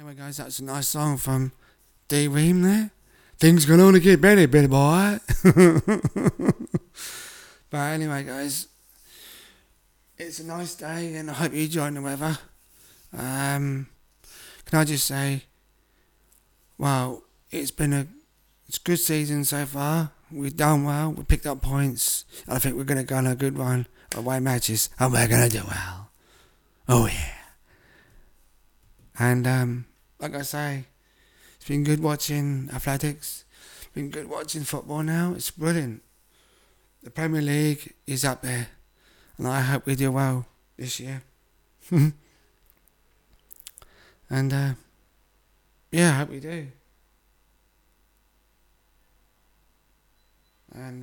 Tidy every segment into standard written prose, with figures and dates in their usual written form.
Anyway, guys, that's a nice song from D Ream there. Things can only get better, better boy. But anyway, guys, it's a nice day, and I hope you're enjoying the weather. Can I just say, well, it's a good season so far. We've done well. We picked up points. I think we're going to go on a good run of away matches, and we're going to do well. Oh yeah. And like I say, it's been good watching athletics. It's been good watching football now. It's brilliant. The Premier League is up there, and I hope we do well this year. And yeah, I hope we do. And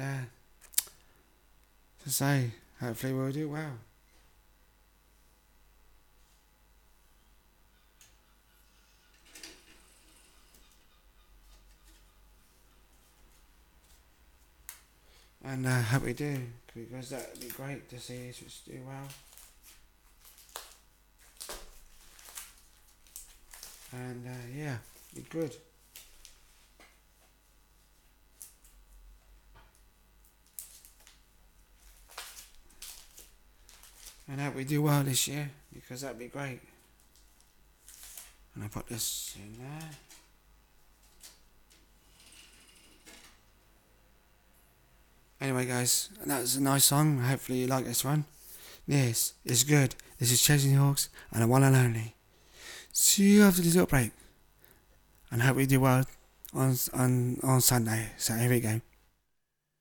to say, hopefully we'll do well. And I hope we do, because that would be great to see us do well. And yeah, be good. And I hope we do well this year, because that'd be great. And I'll put this in there. Anyway, guys, that was a nice song. Hopefully you like this one. This is good. This is Chasing Hawks and the one and only. See you after this little break. And hope we do well on Sunday. So here we go.